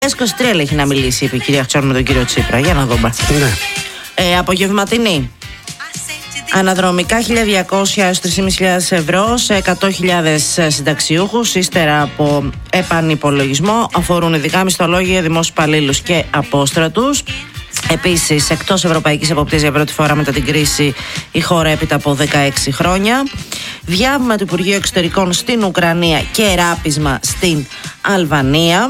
2023 έχει να μιλήσει, είπε η κυρία Χτσόρ με τον κύριο Τσίπρα. Για να δούμε. Ναι. Απογευματινή. Αναδρομικά 1.200 έως 3.500 ευρώ σε 100.000 συνταξιούχους, ύστερα από επανυπολογισμό, αφορούν ειδικά μισθολόγια, δημόσιους υπαλλήλους και απόστρατους. Επίσης, εκτός ευρωπαϊκής εποπτείας για πρώτη φορά μετά την κρίση η χώρα έπειτα από 16 χρόνια. Διάβημα του Υπουργείου Εξωτερικών στην Ουκρανία και ράπισμα στην Αλβανία.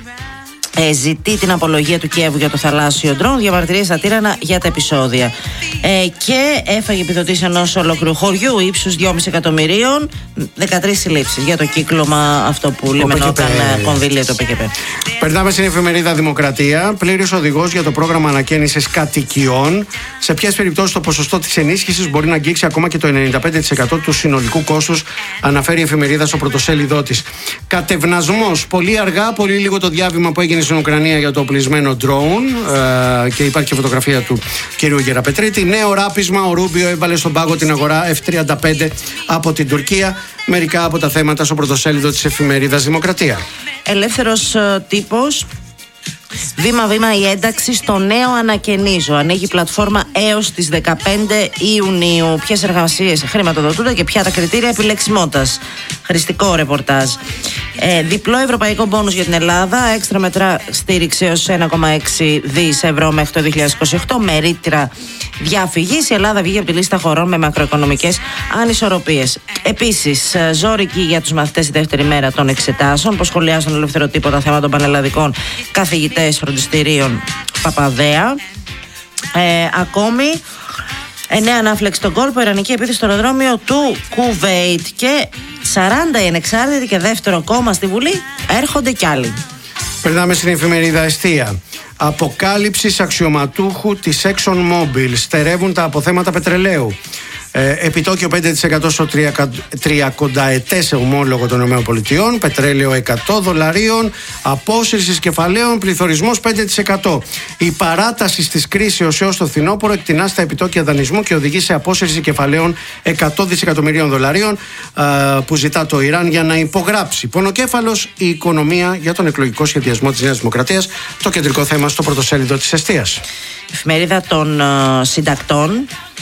Ζητεί την απολογία του Κιέβου για το θαλάσσιο ντρόν, διαμαρτυρίες στα Τύρανα για τα επεισόδια. Και έφαγε επιδοτήσεις ενός ολόκληρου χωριού ύψους 2,5 εκατομμυρίων, 13 συλλήψεις για το κύκλωμα αυτό που λιμενόταν κονδύλια το ΠΚΠ. Περνάμε στην εφημερίδα Δημοκρατία. Πλήρης οδηγός για το πρόγραμμα ανακαίνησης κατοικιών. Σε ποιες περιπτώσεις το ποσοστό της ενίσχυσης μπορεί να αγγίξει ακόμα και το 95% του συνολικού κόστους, αναφέρει η εφημερίδα στο πρωτοσέλιδό της. Κατευνασμός. Πολύ αργά, πολύ λίγο το διάβημα που έγινε στην Ουκρανία για το οπλισμένο drone. Και υπάρχει και φωτογραφία του κυρίου Γεραπετρίτη. Νέο ράπισμα. Ο Ρούμπιο έβαλε στον πάγο την αγορά F-35 από την Τουρκία. Μερικά από τα θέματα στο πρωτοσέλιδο της εφημερίδας Δημοκρατία. Ελεύθερος τύπος. Βήμα-βήμα η ένταξη στο νέο ανακαινίζω. Ανοίγει πλατφόρμα έως τις 15 Ιουνίου. Ποιες εργασίες χρηματοδοτούνται και ποια τα κριτήρια επιλεξιμότητας. Χρηστικό ρεπορτάζ. Διπλό ευρωπαϊκό μπόνους για την Ελλάδα. Έξτρα μετρά στήριξη έως 1,6 δις ευρώ μέχρι το 2028. Με ρήτρα διαφυγής. Η Ελλάδα βγήκε από τη λίστα χωρών με μακροοικονομικές ανισορροπίες. Επίσης, ζόρικη για τους μαθητές η δεύτερη μέρα των εξετάσεων. Που σχολιάζουν τον ελεύθερο τύπο τα θέματα των πανελλαδικών καθηγητές φροντιστηρίων Παπαδέα. Ακόμη, νέα ανάφλεξη στον κόλπο, ιρανική επίθεση στο αεροδρόμιο του Κουβέιτ και 40 οι ανεξάρτητοι και δεύτερο κόμμα στη Βουλή. Έρχονται κι άλλοι. Περνάμε στην εφημερίδα Εστία. Αποκάλυψης αξιωματούχου της ExxonMobil. Στερεύουν τα αποθέματα πετρελαίου. Επιτόκιο 5% στο 30ετές ομόλογο των ΗΠΑ, πετρέλαιο $100, απόσυρση κεφαλαίων, πληθωρισμός 5%. Η παράταση της κρίσης έως το φθινόπωρο εκτινά στα επιτόκια δανεισμού και οδηγεί σε απόσυρση κεφαλαίων $100 δισεκατομμυρίων που ζητά το Ιράν για να υπογράψει. Πονοκέφαλος η οικονομία για τον εκλογικό σχεδιασμό της Νέας Δημοκρατίας, το κεντρικό θέμα στο πρωτοσέλιδο της Εστίας. Εφημερίδα των συντακτών.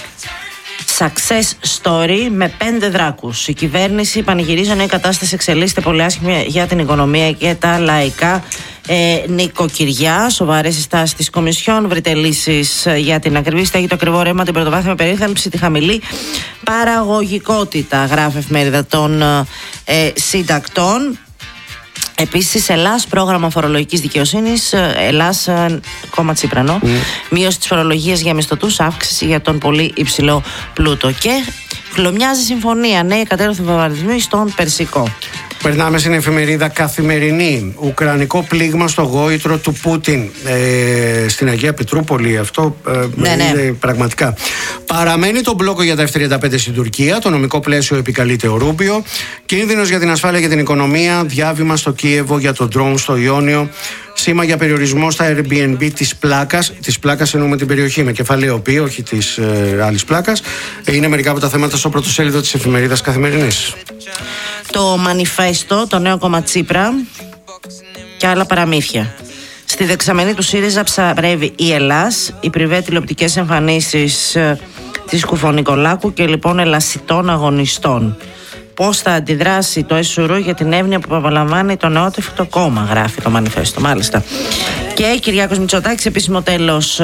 Success story με 5 δράκους. Η κυβέρνηση πανηγυρίζει ενώ η κατάσταση εξελίσσεται πολύ άσχημη για την οικονομία και τα λαϊκά νοικοκυριά. Σοβαρές συστάσεις της Κομισιόν. Βρείτε λύσεις για την ακριβή στέγη, το ακριβό ρεύμα, την πρωτοβάθμια περίθαλψη, τη χαμηλή παραγωγικότητα, γράφει εφημερίδα των συντακτών. Επίσης, Ελλάς, πρόγραμμα φορολογικής δικαιοσύνης. Ελλάς, κόμμα Τσίπρανο. Μείωση της φορολογίας για μισθωτούς, αύξηση για τον πολύ υψηλό πλούτο. Και χλωμιάζει συμφωνία. Νέοι κατέρωθεν βομβαρδισμοί στον Περσικό. Περνάμε στην εφημερίδα Καθημερινή. Ουκρανικό πλήγμα στο γόητρο του Πούτιν. Στην Αγία Πετρούπολη αυτό είναι πραγματικά. Παραμένει το μπλόκο για τα F-35 στην Τουρκία. Το νομικό πλαίσιο επικαλείται ο Ρούμπιο. Κίνδυνος για την ασφάλεια και την οικονομία. Διάβημα στο Κίεβο για το ντρόουν στο Ιόνιο. Σήμα για περιορισμό στα Airbnb της πλάκας. Της πλάκας εννοούμε την περιοχή με κεφαλαίο π, όχι της άλλης πλάκας. Είναι μερικά από τα θέματα στο πρωτοσέλιδο της εφημερίδας Καθημερινής. Το Μανιφέστο, το νέο κόμμα Τσίπρα και άλλα παραμύθια. Στη δεξαμενή του ΣΥΡΙΖΑ ψαρεύει η Ελλάς, οι πριβέ τηλεοπτικές εμφανίσεις της Κουφονικολάκου και λοιπόν ελασιτών αγωνιστών. Πώς θα αντιδράσει το ΕΣΟΥΡΟ για την εύνοια που απολαμβάνει το νεότευτο κόμμα, γράφει το Μανιφέστο, μάλιστα. Και Κυριάκος Μητσοτάκης, επίσημο τέλος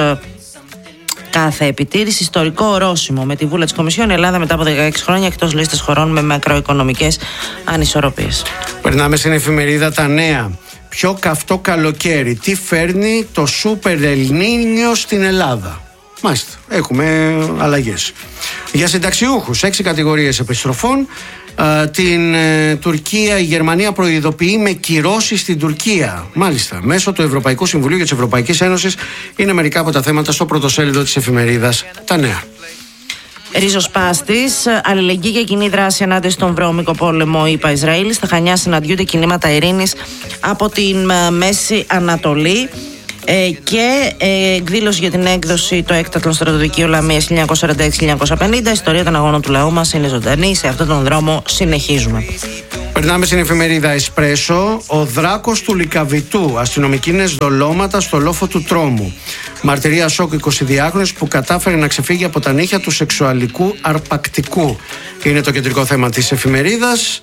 κάθε επιτήρηση, ιστορικό ορόσημο με τη βούλα της Κομισιόν. Η Ελλάδα μετά από 16 χρόνια εκτός λίστας χωρών με μακροοικονομικές ανισορροπίες. Περνάμε στην εφημερίδα Τα Νέα. Πιο καυτό καλοκαίρι. Τι φέρνει το Σούπερ Ελνίνιο στην Ελλάδα. Μάλιστα, έχουμε αλλαγές. Για συνταξιούχους, 6 κατηγορίες επιστροφών. Την Τουρκία, η Γερμανία προειδοποιεί με κυρώσεις στην Τουρκία. Μάλιστα, μέσω του Ευρωπαϊκού Συμβουλίου και της Ευρωπαϊκής Ένωσης. Είναι μερικά από τα θέματα στο πρωτοσέλιδο της εφημερίδας Τα Νέα. Ριζοσπάστης, αλληλεγγύη και κοινή δράση ενάντια στον βρώμικο πόλεμο, είπα Ισραήλ. Στα Χανιά συναντιούνται κινήματα ειρήνης από την Μέση Ανατολή. Και εκδήλωση για την έκδοση το έκτατο στρατιωτική Λαμίας 1946-1950. Η ιστορία των αγώνων του λαού μας είναι ζωντανή. Σε αυτόν τον δρόμο συνεχίζουμε. Περνάμε στην εφημερίδα Εσπρέσο. Ο δράκος του Λυκαβητού. Αστυνομικίνες δολώματα στο λόφο του τρόμου. Μαρτυρία σοκ 22χρονης που κατάφερε να ξεφύγει από τα νύχια του σεξουαλικού αρπακτικού. Είναι το κεντρικό θέμα της εφημερίδας.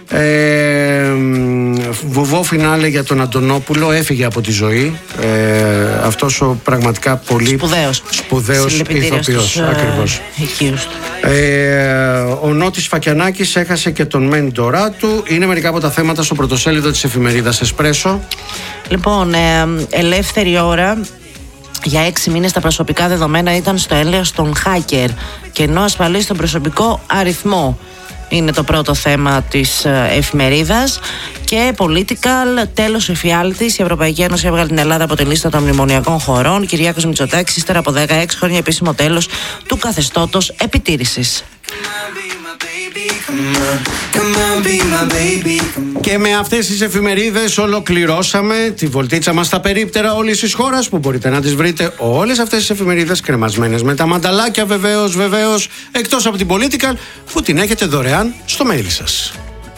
Βουβό φινάλε για τον Αντωνόπουλο. Έφυγε από τη ζωή. Αυτός ο πραγματικά πολύ σπουδαίος ηθοποιός. Ακριβώς. Ο Νότης Φακιανάκης έχασε και τον μέντορά του. Είναι μερικά από τα θέματα στο πρωτοσέλιδο της εφημερίδας Εσπρέσο. Λοιπόν, ελεύθερη ώρα. Για 6 μήνες τα προσωπικά δεδομένα ήταν στο έλεος των hacker και ενώ ασφαλής στον προσωπικό αριθμό. Είναι το πρώτο θέμα της εφημερίδας. Και political, τέλος εφιάλτης. Η Ευρωπαϊκή Ένωση έβγαλε την Ελλάδα από τη λίστα των μνημονιακών χωρών. Κυριάκος Μητσοτάκης, ύστερα από 16 χρόνια επίσημο τέλος του καθεστώτος επιτήρησης. Και με αυτές τις εφημερίδες ολοκληρώσαμε τη βολτίτσα μας στα περίπτερα όλης της χώρας, που μπορείτε να τις βρείτε όλες αυτές τις εφημερίδες κρεμασμένες με τα μανταλάκια βεβαίως, εκτός από την political που την έχετε δωρεάν στο mail σας.